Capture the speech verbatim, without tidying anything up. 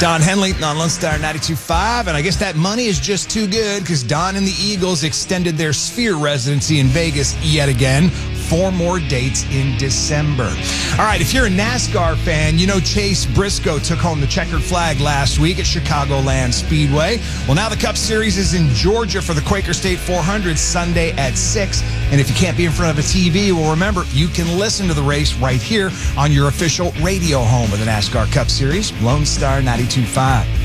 Don Henley on Lone Star ninety-two point five, and I guess that money is just too good because Don and the Eagles extended their Sphere residency in Vegas yet again. Four more dates in December. All right, if you're a NASCAR fan, you know Chase Briscoe took home the checkered flag last week at Chicagoland Speedway. Well, now the Cup Series is in Georgia for the Quaker State four hundred Sunday at six. And if you can't be in front of a T V, well, remember, you can listen to the race right here on your official radio home of the NASCAR Cup Series, Lone Star ninety-two point five.